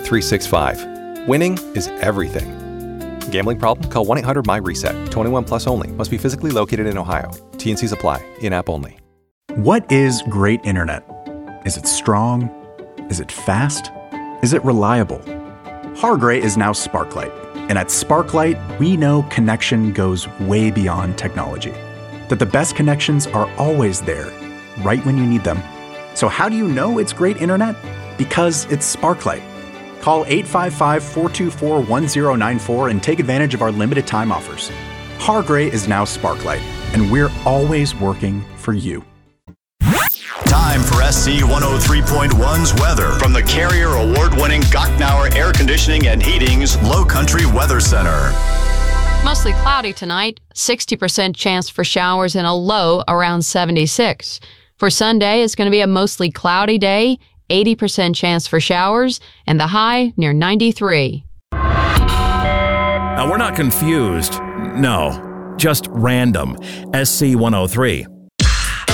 Bet365. Winning is everything. Gambling problem? Call 1-800-MY-RESET. 21 plus only. Must be physically located in Ohio. T&Cs apply. In-app only. What is great internet? Is it strong? Is it fast? Is it reliable? Hargray is now Sparklight. And at Sparklight, we know connection goes way beyond technology. That the best connections are always there, right when you need them. So how do you know it's great internet? Because it's Sparklight. Call 855-424-1094 and take advantage of our limited time offers. Hargray is now Sparklight, and we're always working for you. Time for SC 103.1's weather from the Carrier Award-winning Gochnauer Air Conditioning and Heating's Low Country Weather Center. Mostly cloudy tonight, 60% chance for showers and a low around 76. For Sunday, it's going to be a mostly cloudy day, 80% chance for showers, and the high near 93. Now, we're not confused. No, just random. SC 103.